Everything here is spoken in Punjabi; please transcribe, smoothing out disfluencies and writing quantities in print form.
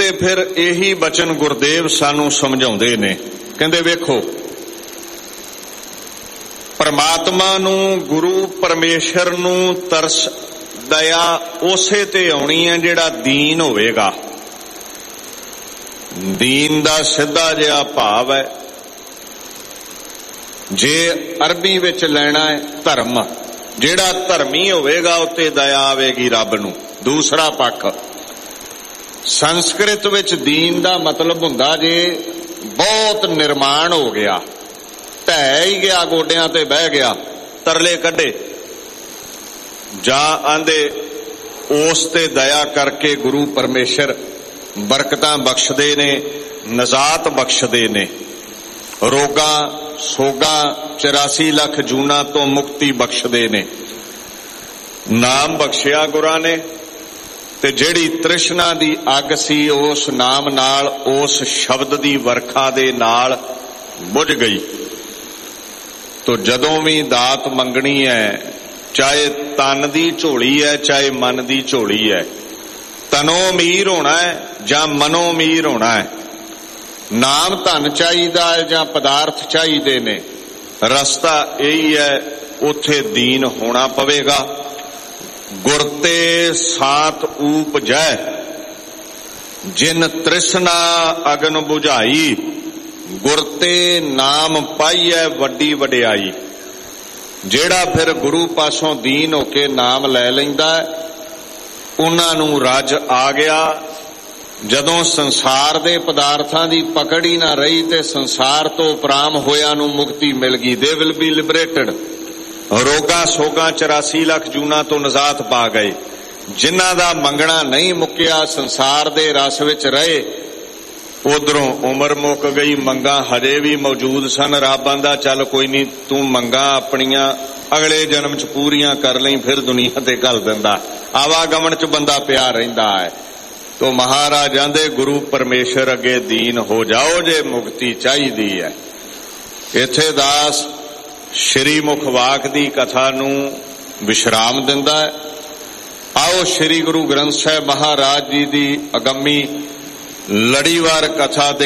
ਤੇ ਫਿਰ ਇਹੀ ਬਚਨ ਗੁਰਦੇਵ ਸਾਨੂੰ ਸਮਝਾਉਂਦੇ ਨੇ। ਕਹਿੰਦੇ ਵੇਖੋ, ਪਰਮਾਤਮਾ ਨੂੰ, ਗੁਰੂ ਪਰਮੇਸ਼ਰ ਨੂੰ ਤਰਸ ਦਇਆ ਉਸੇ ਤੇ ਆਉਣੀ ਹੈ ਜਿਹੜਾ ਦੀਨ ਹੋਵੇਗਾ। ਦੀਨ ਦਾ ਸਿੱਧਾ ਜਿਹਾ ਭਾਵ ਹੈ, ਜੇ ਅਰਬੀ ਵਿੱਚ ਲੈਣਾ ਹੈ ਧਰਮ, ਜਿਹੜਾ ਧਰਮੀ ਹੋਵੇਗਾ ਉੱਤੇ ਦਇਆ ਆਵੇਗੀ ਰੱਬ ਨੂੰ। ਦੂਸਰਾ ਪੱਖ, ਸੰਸਕ੍ਰਿਤ ਵਿੱਚ ਦੀਨ ਦਾ ਮਤਲਬ ਹੁੰਦਾ ਜੇ ਬਹੁਤ ਨਿਰਮਾਣ ਹੋ ਗਿਆ, ਢਹਿ ਹੀ ਗਿਆ, ਗੋਡਿਆਂ ਤੇ ਬਹਿ ਗਿਆ, ਤਰਲੇ ਕੱਢੇ, ਜਾਂ ਆਂਦੇ ਉਸ ਤੇ ਦਇਆ ਕਰਕੇ ਗੁਰੂ ਪਰਮੇਸ਼ਰ ਬਰਕਤਾਂ ਬਖਸ਼ਦੇ ਨੇ, ਨਜ਼ਾਤ ਬਖਸ਼ਦੇ ਨੇ, ਰੋਗਾਂ ਸੋਗਾਂ 84 ਲੱਖ ਜੂਨਾਂ ਤੋਂ ਮੁਕਤੀ ਬਖਸ਼ਦੇ ਨੇ। ਨਾਮ ਬਖਸ਼ਿਆ ਗੁਰਾਂ ਨੇ, ਤੇ ਜਿਹੜੀ ਤ੍ਰਿਸ਼ਨਾ ਦੀ ਅੱਗ ਸੀ ਉਸ ਨਾਮ ਨਾਲ, ਉਸ ਸ਼ਬਦ ਦੀ ਵਰਖਾ ਦੇ ਨਾਲ ਬੁਝ ਗਈ। ਤੋ ਜਦੋਂ ਵੀ ਦਾਤ ਮੰਗਣੀ ਹੈ, ਚਾਹੇ ਤਨ ਦੀ ਝੋਲੀ ਹੈ ਚਾਹੇ ਮਨ ਦੀ ਝੋਲੀ ਹੈ, ਤਨੋਂ ਅਮੀਰ ਹੋਣਾ ਹੈ ਜਾਂ ਮਨੋਂ ਅਮੀਰ ਹੋਣਾ ਹੈ, ਨਾਮ ਧਨ ਚਾਹੀਦਾ ਹੈ ਜਾਂ ਪਦਾਰਥ ਚਾਹੀਦੇ ਨੇ, ਰਸਤਾ ਇਹੀ ਹੈ, ਉੱਥੇ ਦੀਨ ਹੋਣਾ ਪਵੇਗਾ। ਗੁਰ ਤੇ ਸਾਤ ਊਪਜੈ, ਜਿਨ ਤ੍ਰਿਸ਼ਨਾ ਅਗਨ ਬੁਝਾਈ, ਗੁਰ ਤੇ ਨਾਮ ਪਾਈਐ ਵੱਡੀ ਵਡਿਆਈ। ਜਿਹੜਾ ਫਿਰ ਗੁਰੂ ਪਾਸੋਂ ਦੀਨ ਹੋ ਕੇ ਨਾਮ ਲੈ ਲੈਂਦਾ, ਉਹਨਾਂ ਨੂੰ ਰੱਜ ਆ ਗਿਆ। ਜਦੋਂ ਸੰਸਾਰ ਦੇ ਪਦਾਰਥਾਂ ਦੀ ਪਕੜ ਹੀ ਨਾ ਰਹੀ ਤੇ ਸੰਸਾਰ ਤੋਂ ਉਪਰਾਮ ਹੋਇਆਂ ਨੂੰ ਮੁਕਤੀ ਮਿਲ ਗਈ। They will be liberated. ਰੋਗਾਂ ਸੋਗਾਂ 84 ਲੱਖ ਜੂਨਾਂ ਤੋਂ ਨਜ਼ਾਤ ਪਾ ਗਏ। ਜਿਨ੍ਹਾਂ ਦਾ ਮੰਗਣਾ ਨਹੀਂ ਮੁੱਕਿਆ, ਸੰਸਾਰ ਦੇ ਰਸ ਵਿੱਚ ਰਹੇ, ਉਧਰੋਂ ਉਮਰ ਮੁੱਕ ਗਈ, ਮੰਗਾਂ ਹਜੇ ਵੀ ਮੌਜੂਦ ਸਨ। ਰੱਬ ਆਂਦਾ ਚੱਲ ਕੋਈ ਨਹੀਂ, ਤੂੰ ਮੰਗਾਂ ਆਪਣੀਆਂ ਅਗਲੇ ਜਨਮ ਚ ਪੂਰੀਆਂ ਕਰ ਲਈ, ਫਿਰ ਦੁਨੀਆ ਤੇ ਘੱਲ ਦਿੰਦਾ। ਆਵਾਗਮਨ ਚ ਬੰਦਾ ਪਿਆ ਰਹਿੰਦਾ ਹੈ। ਤੋ ਮਹਾਰਾਜ ਆਂਦੇ ਗੁਰੂ ਪਰਮੇਸ਼ਰ ਅੱਗੇ ਦੀਨ ਹੋ ਜਾਓ ਜੇ ਮੁਕਤੀ ਚਾਹੀਦੀ ਹੈ। ਇੱਥੇ ਦਾਸ ਸ਼੍ਰੀ ਮੁਖਵਾਕ ਦੀ ਕਥਾ ਨੂੰ ਵਿਸ਼ਰਾਮ ਦਿੰਦਾ ਹੈ। ਆਓ ਸ਼੍ਰੀ ਗੁਰੂ ਗ੍ਰੰਥ ਸਾਹਿਬ ਮਹਾਰਾਜ ਜੀ ਦੀ ਅਗੰਮੀ ਲੜੀਵਾਰ ਕਥਾ ਦੇ